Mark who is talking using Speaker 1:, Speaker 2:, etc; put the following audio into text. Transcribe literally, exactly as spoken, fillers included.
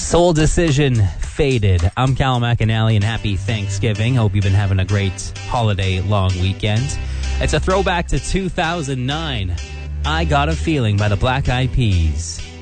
Speaker 1: Soul Decision, Faded. I'm Cal McAnally, and happy Thanksgiving. Hope you've been having a great holiday long weekend. It's a throwback to two thousand nine. I Got a Feeling by the Black Eyed Peas.